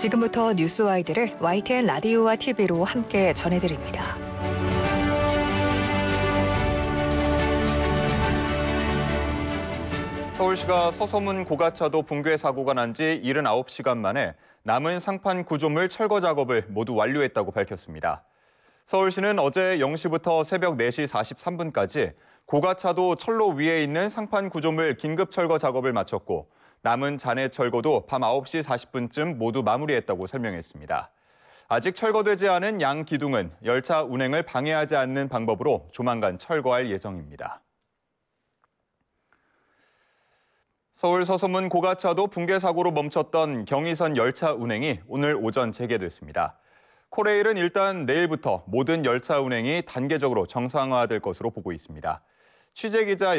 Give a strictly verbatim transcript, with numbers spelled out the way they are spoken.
지금부터 뉴스와이드를 와이티엔 라디오와 티비로 함께 전해드립니다. 서울시가 서소문 고가차도 붕괴 사고가 난 지 칠십구 시간 만에 남은 상판 구조물 철거 작업을 모두 완료했다고 밝혔습니다. 서울시는 어제 영 시부터 새벽 네 시 사십삼 분까지 고가차도 철로 위에 있는 상판 구조물 긴급 철거 작업을 마쳤고 남은 잔해 철거도 밤 아홉 시 사십 분쯤 모두 마무리했다고 설명했습니다. 아직 철거되지 않은 양 기둥은 열차 운행을 방해하지 않는 방법으로 조만간 철거할 예정입니다. 서울 서소문 고가차도 붕괴 사고로 멈췄던 경의선 열차 운행이 오늘 오전 재개됐습니다. 코레일은 일단 내일부터 모든 열차 운행이 단계적으로 정상화될 것으로 보고 있습니다. 취재기자